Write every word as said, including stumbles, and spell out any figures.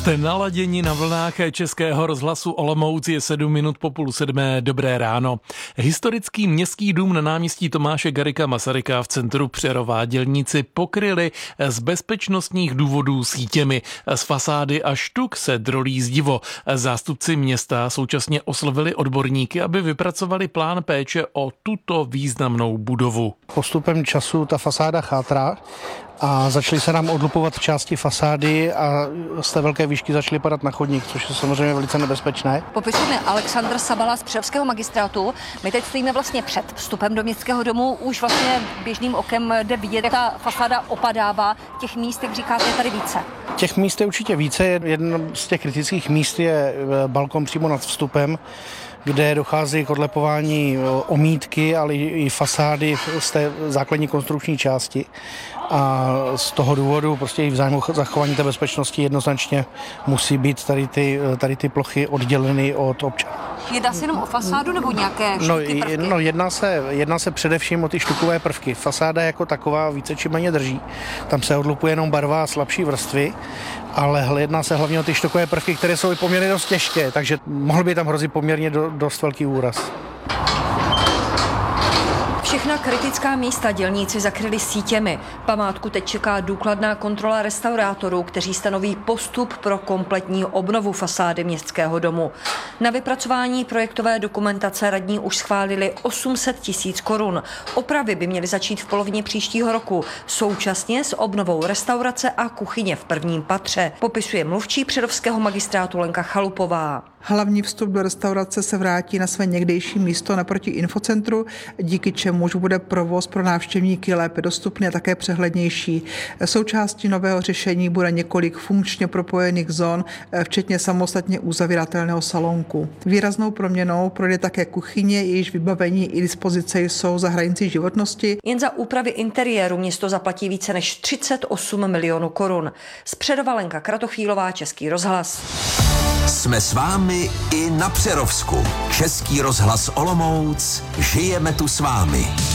Jste naladěni na vlnách Českého rozhlasu Olomouc, je sedm minut po půl sedmé, dobré ráno. Historický městský dům na náměstí Tomáše Garrigua Masaryka v centru Přerova dělníci pokryli z bezpečnostních důvodů sítěmi. Z fasády a štuk se drolí zdivo. Zástupci města současně oslovili odborníky, aby vypracovali plán péče o tuto významnou budovu. Postupem času ta fasáda chátrá a začaly se nám odlupovat části fasády a z té velké výšky začaly padat na chodník, což je samozřejmě velice nebezpečné. Popisuje Alexandr Sabala z Přerovského magistrátu. My teď stojíme vlastně před vstupem do městského domu. Už vlastně běžným okem jde vidět, jak ta fasáda opadává. Těch míst, jak říkáte, je tady více. Těch míst je určitě více. Jedno z těch kritických míst je balkon přímo nad vstupem, kde dochází k odlepování omítky, ale i fasády z té základní konstrukční části. A z toho důvodu prostě i v zájmu zachování té bezpečnosti jednoznačně musí být tady ty, tady ty plochy odděleny od občanů. Jedná se jenom o fasádu nebo nějaké no, prvky? No, jedná se, jedná se především o ty štukové prvky. Fasáda jako taková více či méně drží. Tam se odlupuje jenom barva a slabší vrstvy, ale jedná se hlavně o ty štukové prvky, které jsou i poměrně dost těžké, takže mohl by tam hrozit poměrně do, dost velký úraz. Všechna kritická místa dělníci zakryli sítěmi. Památku teď čeká důkladná kontrola restaurátorů, kteří stanoví postup pro kompletní obnovu fasády městského domu. Na vypracování projektové dokumentace radní už schválili osm set tisíc korun. Opravy by měly začít v polovině příštího roku, současně s obnovou restaurace a kuchyně v prvním patře, popisuje mluvčí Přerovského magistrátu Lenka Chalupová. Hlavní vstup do restaurace se vrátí na své někdejší místo naproti infocentru, díky čemuž bude provoz pro návštěvníky lépe dostupný a také přehlednější. Součástí nového řešení bude několik funkčně propojených zón, včetně samostatně uzavíratelného salonku. Výraznou proměnou projde také kuchyně, jejíž vybavení i dispozice jsou za hranicí životnosti. Jen za úpravy interiéru město zaplatí více než třicet osm milionů korun. Z Přerova Lenka Kratochvílová, Český rozhlas. Jsme s vámi i na Přerovsku. Český rozhlas Olomouc. Žijeme tu s vámi.